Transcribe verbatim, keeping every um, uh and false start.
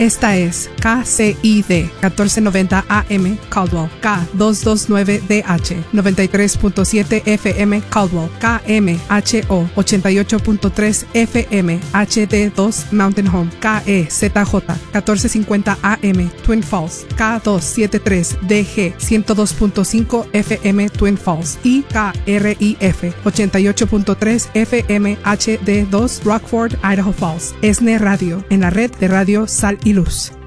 Esta es K C I D catorce noventa A M Caldwell, K doscientos veintinueve D H noventa y tres punto siete F M Caldwell, K M H O ochenta y ocho punto tres F M H D dos Mountain Home, K E Z J catorce cincuenta A M Twin Falls, K doscientos setenta y tres D G ciento dos punto cinco F M Twin Falls y K R I F ochenta y ocho punto tres F M H D dos Rockford, Idaho Falls. ESNE Radio, en la red de Radio Sal y Luz.